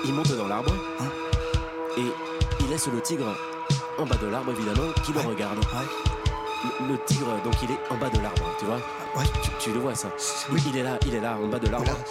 il monte dans l'arbre Hein et il laisse le tigre en bas de l'arbre, évidemment, qui le regarde. Le tigre, donc il est en bas de l'arbre, tu vois. Ouais. Tu le vois ça. Oui. Il est là, en bas de l'arbre. Voilà.